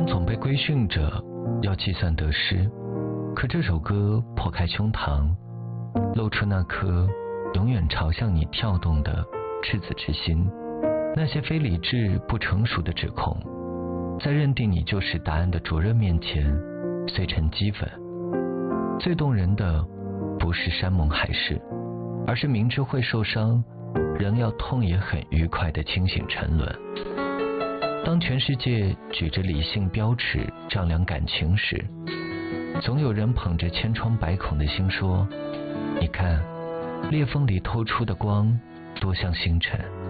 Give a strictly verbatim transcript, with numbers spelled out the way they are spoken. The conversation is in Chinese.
总被规训着要计算得失，可这首歌破开胸膛，露出那颗永远朝向你跳动的赤子之心。那些非理智不成熟的指控，在认定你就是答案的灼热面前碎成齑粉。最动人的不是山盟海誓，而是明知会受伤，仍要痛也很愉快的清醒沉沦。当全世界举着理性标尺丈量感情时，总有人捧着千疮百孔的心说，你看裂缝里透出的光多像星辰。